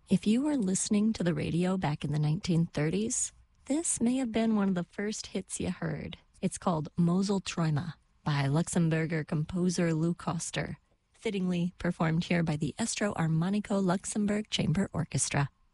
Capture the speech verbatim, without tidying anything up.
If you were listening to the radio back in the nineteen thirties, this may have been one of the first hits you heard. It's called Mosel Träume by Luxembourger composer Lou Koster, fittingly performed here by the Estro Armonico Luxembourg Chamber Orchestra.